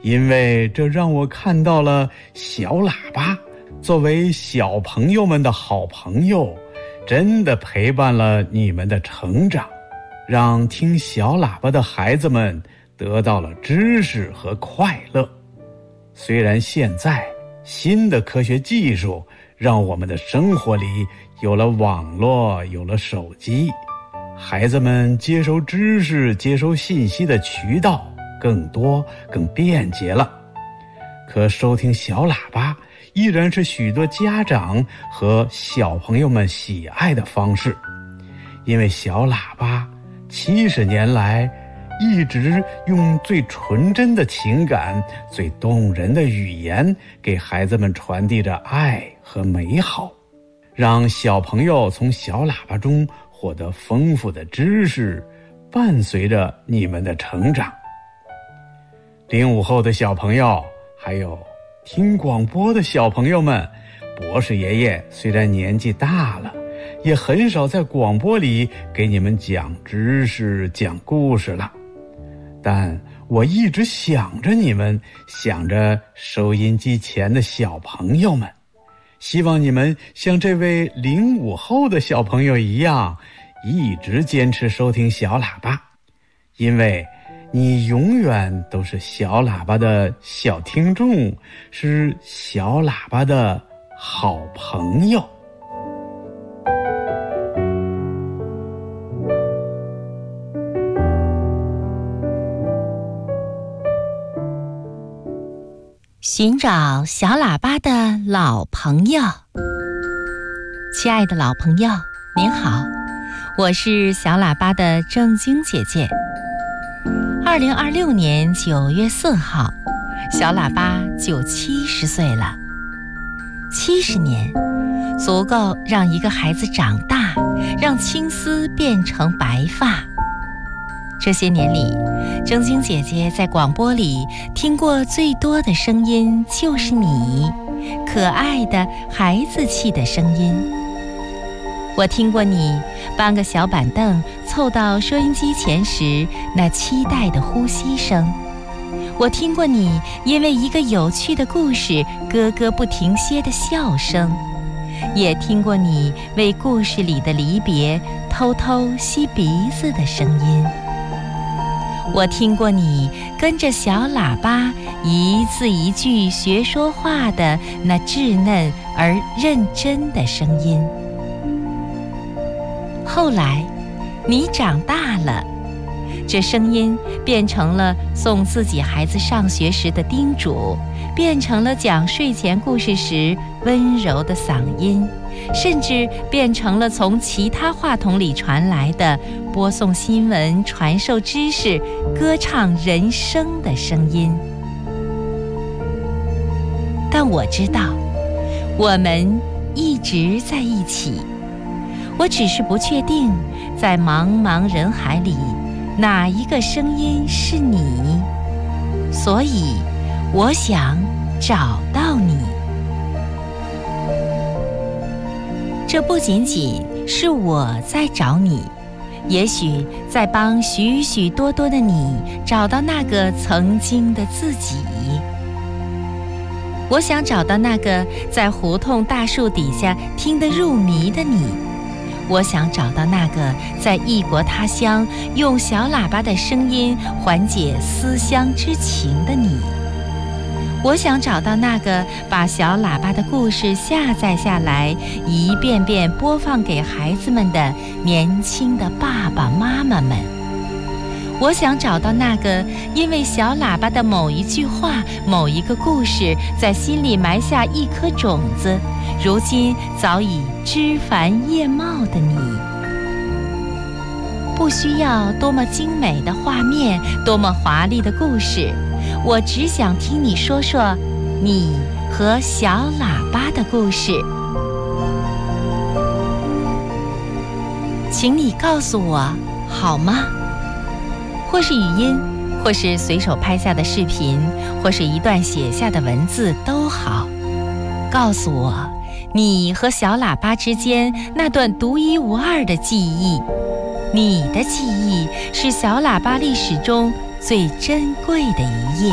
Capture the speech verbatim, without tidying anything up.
因为这让我看到了小喇叭作为小朋友们的好朋友，真的陪伴了你们的成长，让听小喇叭的孩子们得到了知识和快乐。虽然现在新的科学技术让我们的生活里有了网络，有了手机，孩子们接收知识、接收信息的渠道更多、更便捷了。可收听小喇叭依然是许多家长和小朋友们喜爱的方式，因为小喇叭七十年来一直用最纯真的情感、最动人的语言给孩子们传递着爱和美好，让小朋友从小喇叭中获得丰富的知识，伴随着你们的成长。零五后的小朋友，还有听广播的小朋友们，博士爷爷虽然年纪大了，也很少在广播里给你们讲知识、讲故事了。但我一直想着你们，想着收音机前的小朋友们，希望你们像这位零五后的小朋友一样，一直坚持收听小喇叭，因为你永远都是小喇叭的小听众，是小喇叭的好朋友。 寻找小喇叭的老朋友。亲爱的老朋友，您好，我是小喇叭的正晶姐姐。二零二六年九月四号，小喇叭就七十岁了。七十年，足够让一个孩子长大，让青丝变成白发。这些年里，正晶姐姐在广播里听过最多的声音就是你，可爱的孩子气的声音。我听过你搬个小板凳凑到收音机前时那期待的呼吸声，我听过你因为一个有趣的故事咯咯不停歇的笑声，也听过你为故事里的离别偷偷吸鼻子的声音。我听过你跟着小喇叭一字一句学说话的那稚嫩而认真的声音。后来你长大了，这声音变成了送自己孩子上学时的叮嘱，变成了讲睡前故事时温柔的嗓音，甚至变成了从其他话筒里传来的播送新闻、传授知识、歌唱人生的声音。但我知道，我们一直在一起，我只是不确定，在茫茫人海里，哪一个声音是你，所以我想找到你。这不仅仅是我在找你，也许在帮许许多多的你找到那个曾经的自己。我想找到那个在胡同大树底下听得入迷的你，我想找到那个在异国他乡用小喇叭的声音缓解思乡之情的你，我想找到那个把小喇叭的故事下载下来，一遍遍播放给孩子们的年轻的爸爸妈妈们。我想找到那个因为小喇叭的某一句话、某一个故事，在心里埋下一颗种子，如今早已枝繁叶茂的你。不需要多么精美的画面，多么华丽的故事，我只想听你说说你和小喇叭的故事。请你告诉我好吗？或是语音，或是随手拍下的视频，或是一段写下的文字都好。告诉我你和小喇叭之间那段独一无二的记忆，你的记忆是小喇叭历史中最珍贵的一页。